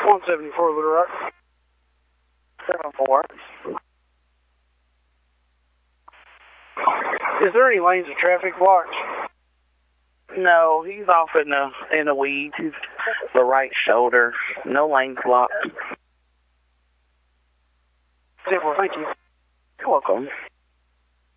174 Little Rock. 7-4. Is there any lanes of traffic blocked? No, he's off in the weeds. He's the right shoulder. No lanes blocked. 10-4, thank you. You're welcome.